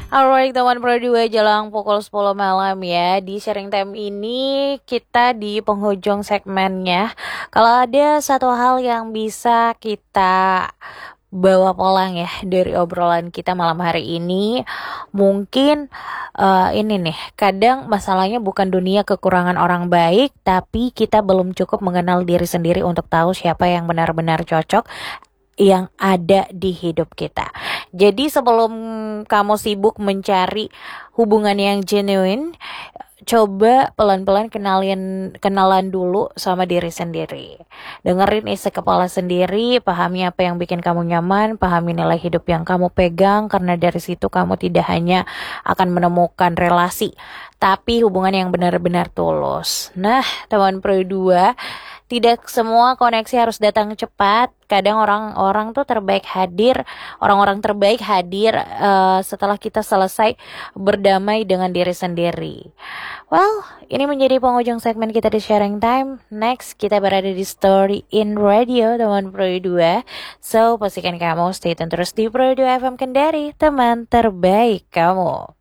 Alright teman Pro 2 jelang pukul 10 malam ya. Di sharing time ini kita di penghujung segmennya. Kalau ada satu hal yang bisa kita bawa pulang ya dari obrolan kita malam hari ini, mungkin ini nih, kadang masalahnya bukan dunia kekurangan orang baik, tapi kita belum cukup mengenal diri sendiri untuk tahu siapa yang benar-benar cocok yang ada di hidup kita. Jadi sebelum kamu sibuk mencari hubungan yang genuine, coba pelan-pelan kenalan dulu sama diri sendiri. Dengerin isi kepala sendiri, pahami apa yang bikin kamu nyaman, pahami nilai hidup yang kamu pegang, karena dari situ kamu tidak hanya akan menemukan relasi, tapi hubungan yang benar-benar tulus. Nah, teman Pro 2, tidak semua koneksi harus datang cepat. Kadang orang-orang terbaik hadir setelah kita selesai berdamai dengan diri sendiri. Well, ini menjadi penghujung segmen kita di Sharing Time. Next, kita berada di Story in Radio, teman Pro 2. So, pastikan kamu stay tune terus di Pro 2 FM Kendari, teman terbaik kamu.